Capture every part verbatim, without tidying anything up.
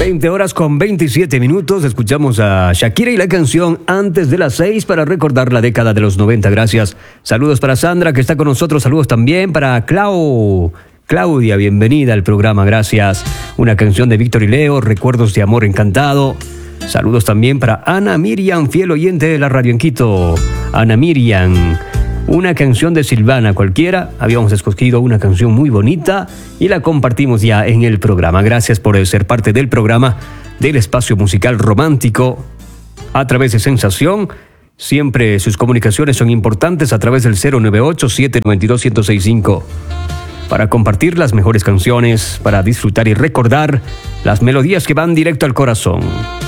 veinte horas con veintisiete minutos. Escuchamos a Shakira y la canción Antes de las seis para recordar la década de los noventa. Gracias. Saludos para Sandra, que está con nosotros. Saludos también para Clau. Claudia, bienvenida al programa. Gracias. Una canción de Víctor y Leo, Recuerdos de Amor Encantado. Saludos también para Ana Miriam, fiel oyente de la radio en Quito. Ana Miriam. Una canción de Silvana cualquiera. Habíamos escogido una canción muy bonita y la compartimos ya en el programa. Gracias por ser parte del programa del espacio musical romántico a través de Sensación. Siempre sus comunicaciones son importantes a través del cero nueve ocho, siete nueve dos, uno cero seis cinco. Para compartir las mejores canciones, para disfrutar y recordar las melodías que van directo al corazón.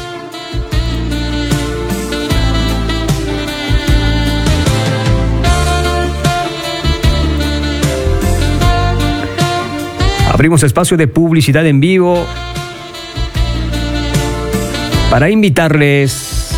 Abrimos espacio de publicidad en vivo para invitarles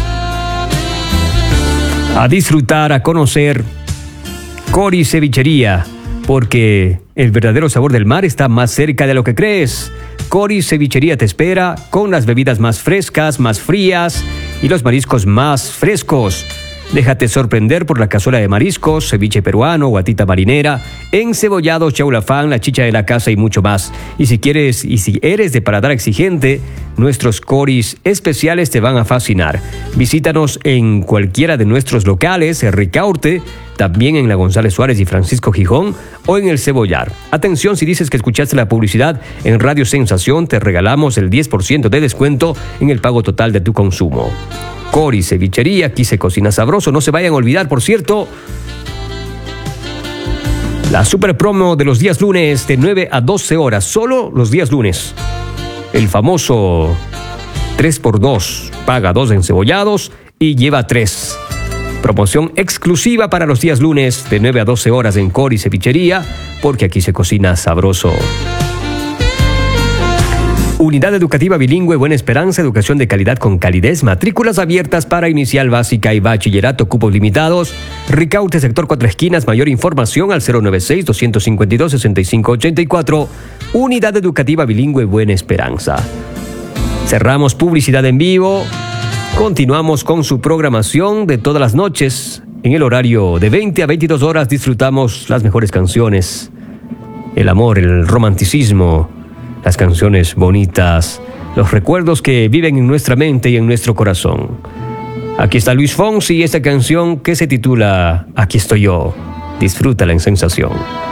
a disfrutar, a conocer Cori Cevichería, porque el verdadero sabor del mar está más cerca de lo que crees. Cori Cevichería te espera con las bebidas más frescas, más frías y los mariscos más frescos. Déjate sorprender por la cazuela de mariscos, ceviche peruano, guatita marinera, encebollados, chaulafán, la chicha de la casa y mucho más. Y si quieres, y si eres de paladar exigente, nuestros coris especiales te van a fascinar. Visítanos en cualquiera de nuestros locales, en Ricaurte, también en la González Suárez y Francisco Gijón, o en el Cebollar. Atención, si dices que escuchaste la publicidad en Radio Sensación, te regalamos el diez por ciento de descuento en el pago total de tu consumo. Cori Cevichería, aquí se cocina sabroso. No se vayan a olvidar, por cierto, la super promo de los días lunes de nueve a doce horas, solo los días lunes. El famoso tres por dos, paga dos encebollados y lleva tres. Promoción exclusiva para los días lunes de nueve a doce horas en Cori Cevichería, porque aquí se cocina sabroso. Unidad Educativa Bilingüe Buena Esperanza, educación de calidad con calidez, matrículas abiertas para inicial básica y bachillerato, cupos limitados. Ricaurte, sector Cuatro Esquinas, mayor información al cero nueve seis, dos cinco dos, seis cinco ocho cuatro. Unidad Educativa Bilingüe Buena Esperanza. Cerramos publicidad en vivo. Continuamos con su programación de todas las noches. En el horario de veinte a veintidós horas disfrutamos las mejores canciones, el amor, el romanticismo, las canciones bonitas, los recuerdos que viven en nuestra mente y en nuestro corazón. Aquí está Luis Fonsi y esta canción que se titula Aquí estoy yo. Disfrútala en Sensación.